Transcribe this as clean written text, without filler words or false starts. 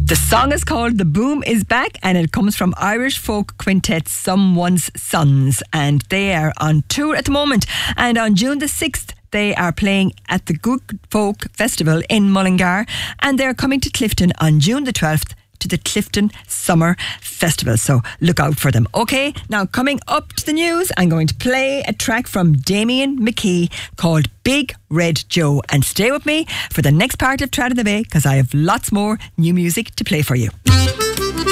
The song is called The Boom Is Back, and it comes from Irish folk quintet Someone's Sons, and they are on tour at the moment. And on June the 6th, they are playing at the Good Folk Festival in Mullingar, and they're coming to Clifton on June the 12th to the Clifton Summer Festival, so look out for them. Okay, now coming up to the news, I'm going to play a track from Damien McKee called Big Red Joe, and stay with me for the next part of Trad of the Bay, because I have lots more new music to play for you.